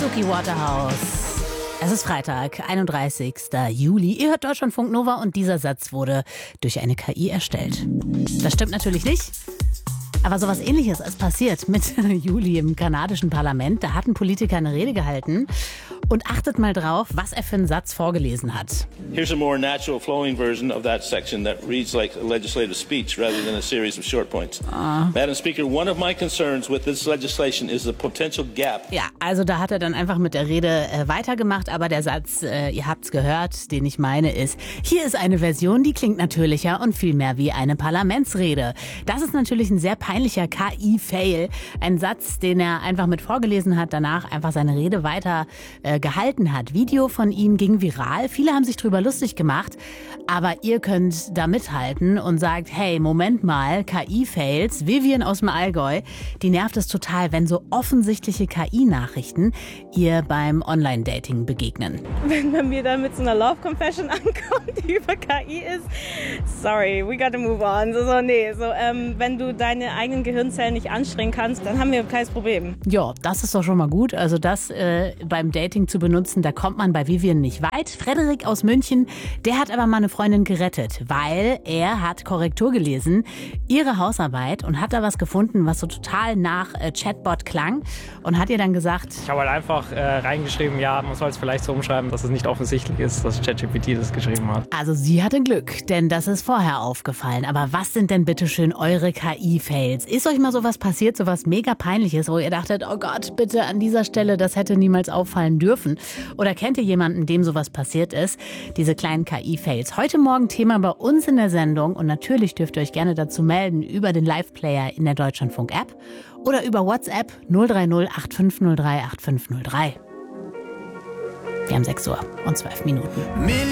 Suki Waterhouse. Es ist Freitag, 31. Juli. Ihr hört Deutschlandfunk Nova und dieser Satz wurde durch eine KI erstellt. Das stimmt natürlich nicht. Aber sowas Ähnliches ist passiert mit Juli im kanadischen Parlament. Da hat ein Politiker eine Rede gehalten. Und achtet mal drauf, was er für einen Satz vorgelesen hat. Here's a more natural flowing version of that section that reads like a legislative speech rather than a series of short points. Madam Speaker, one of my concerns with this legislation is the potential gap. Ja, also da hat er dann einfach mit der Rede weitergemacht, aber der Satz, ihr habt's gehört, den ich meine, ist: Hier ist eine Version, die klingt natürlicher und viel mehr wie eine Parlamentsrede. Das ist natürlich ein sehr peinlicher KI-Fail. Ein Satz, den er einfach mit vorgelesen hat, danach einfach seine Rede weiter gehalten hat. Video von ihm ging viral. Viele haben sich drüber lustig gemacht. Aber ihr könnt da mithalten und sagt, hey, Moment mal, KI-Fails, Vivian aus dem Allgäu, die nervt es total, wenn so offensichtliche KI-Nachrichten ihr beim Online-Dating begegnen. Wenn man mir dann mit so einer Love-Confession ankommt, die über KI ist, sorry, we gotta move on. Wenn du deine eigenen Gehirnzellen nicht anstrengen kannst, dann haben wir ein kleines Problem. Ja, das ist doch schon mal gut. Also das beim Dating zu benutzen, da kommt man bei Vivian nicht weit. Frederik aus München, der hat aber mal eine Freundin gerettet, weil er hat Korrektur gelesen, ihre Hausarbeit, und hat da was gefunden, was so total nach Chatbot klang, und hat ihr dann gesagt... Ich habe halt einfach reingeschrieben, ja, man soll es vielleicht so umschreiben, dass es nicht offensichtlich ist, dass ChatGPT das geschrieben hat. Also sie hatte Glück, denn das ist vorher aufgefallen. Aber was sind denn bitte schön eure KI-Fails? Ist euch mal sowas passiert, sowas mega Peinliches, wo ihr dachtet, oh Gott, bitte an dieser Stelle, das hätte niemals auffallen dürfen? Oder kennt ihr jemanden, dem sowas passiert ist? Diese kleinen KI-Fails. Heute Morgen Thema bei uns in der Sendung, und natürlich dürft ihr euch gerne dazu melden über den Live-Player in der Deutschlandfunk-App oder über WhatsApp 030 8503 8503. Wir haben 6 Uhr und 12 Minuten.